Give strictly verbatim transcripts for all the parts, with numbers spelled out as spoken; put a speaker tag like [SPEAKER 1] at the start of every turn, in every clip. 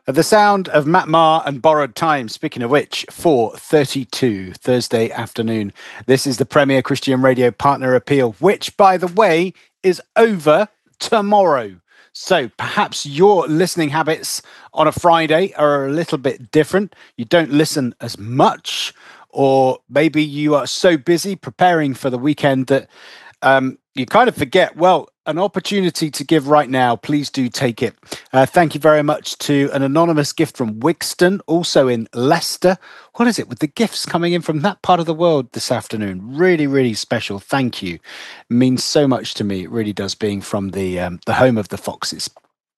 [SPEAKER 1] The sound of Matt Maher and Borrowed Time. Speaking of which, four thirty-two Thursday afternoon. This is the Premier Christian Radio Partner Appeal, which, by the way, is over tomorrow. So perhaps your listening habits on a Friday are a little bit different. You don't listen as much, or maybe you are so busy preparing for the weekend that um, you kind of forget, well, an opportunity to give right now. Please do take it. Uh, thank you very much to an anonymous gift from Wigston, also in Leicester. What is it with the gifts coming in from that part of the world this afternoon? Really, really special. Thank you. It means so much to me. It really does, being from the um, the home of the Foxes.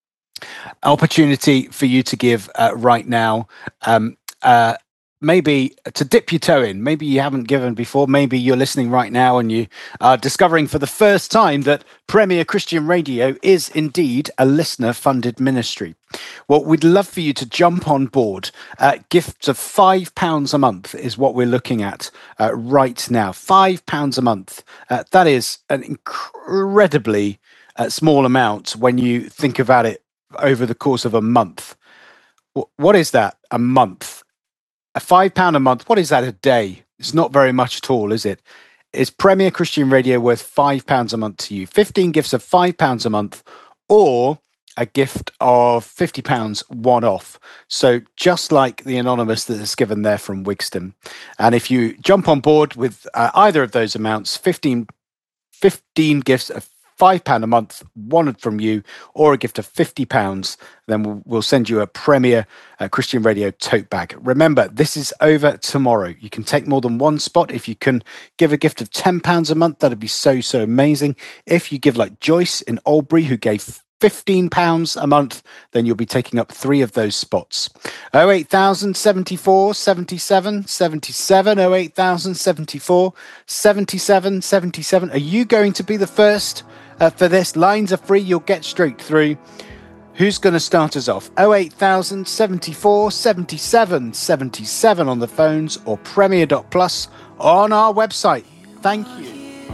[SPEAKER 1] Opportunity for you to give uh, right now. Um, uh, Maybe to dip your toe in. Maybe you haven't given before. Maybe you're listening right now and you are discovering for the first time that Premier Christian Radio is indeed a listener-funded ministry. Well, we'd love for you to jump on board. Uh, gifts of five pounds a month is what we're looking at uh, right now. Five pounds a month. Uh, that is an incredibly uh, small amount when you think about it over the course of a month. W- what is that? A month? A five pound a month, what is that a day? It's not very much at all, is it? Is Premier Christian Radio worth five pounds a month to you? fifteen gifts of five pounds a month, or a gift of fifty pounds one off. So just like the anonymous that is given there from Wigston. And if you jump on board with uh, either of those amounts, fifteen, fifteen gifts of five pounds a month, one from you, or a gift of fifty pounds, then we'll, we'll send you a Premier uh, Christian Radio tote bag. Remember, this is over tomorrow. You can take more than one spot. If you can give a gift of ten pounds a month, that'd be so, so amazing. If you give like Joyce in Albury, who gave fifteen pounds a month, then you'll be taking up three of those spots. oh eight thousand seventy-four seventy-seven seventy-seven, oh eight thousand seventy-four seventy-seven seventy-seven. Are you going to be the first uh, for this? Lines are free. You'll get straight through. Who's going to start us off? oh eight thousand seventy-four seventy-seven seventy-seven on the phones, or premier dot plus on our website. Thank you.